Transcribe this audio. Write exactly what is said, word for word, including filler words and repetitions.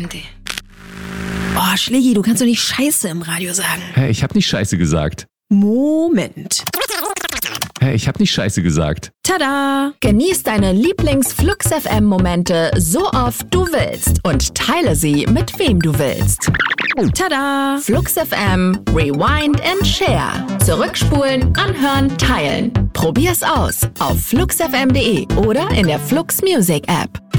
Moment. Oh, Schlägi, du kannst doch nicht Scheiße im Radio sagen. Hä, ich hab nicht Scheiße gesagt. Moment. Hä, ich hab nicht Scheiße gesagt. Tada! Genieß deine Lieblings-Flux F M-Momente so oft du willst und teile sie mit wem du willst. Tada! Flux F M, Rewind and Share. Zurückspulen, anhören, teilen. Probier's aus auf flux f m punkt de oder in der Flux Music App.